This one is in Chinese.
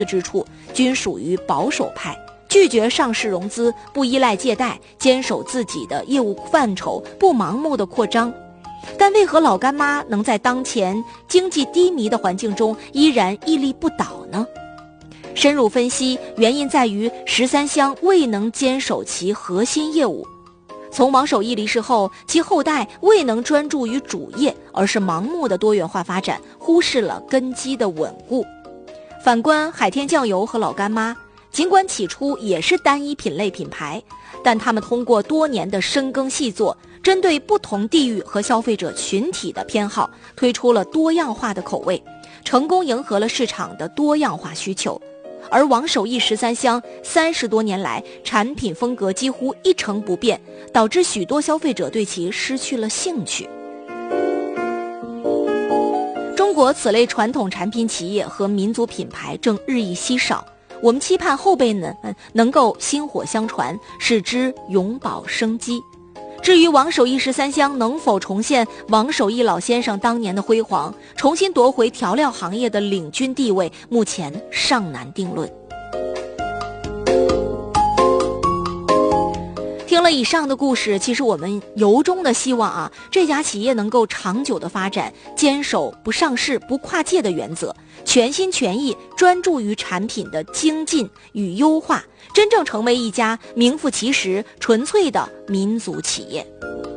之处，均属于保守派，拒绝上市融资，不依赖借贷，坚守自己的业务范畴，不盲目的扩张。但为何老干妈能在当前经济低迷的环境中依然屹立不倒呢？深入分析，原因在于13香未能坚守其核心业务。从王守义离世后，其后代未能专注于主业，而是盲目的多元化发展，忽视了根基的稳固。反观海天酱油和老干妈，尽管起初也是单一品类品牌，但他们通过多年的深耕细作，针对不同地域和消费者群体的偏好，推出了多样化的口味，成功迎合了市场的多样化需求。而王守义13香30多年来产品风格几乎一成不变，导致许多消费者对其失去了兴趣。中国此类传统产品企业和民族品牌正日益稀少，我们期盼后辈们能够薪火相传，使之永葆生机。至于王守义13香能否重现王守义老先生当年的辉煌，重新夺回调料行业的领军地位，目前尚难定论。听了以上的故事，其实我们由衷的希望这家企业能够长久的发展，坚守不上市不跨界的原则，全心全意专注于产品的精进与优化，真正成为一家名副其实纯粹的民族企业。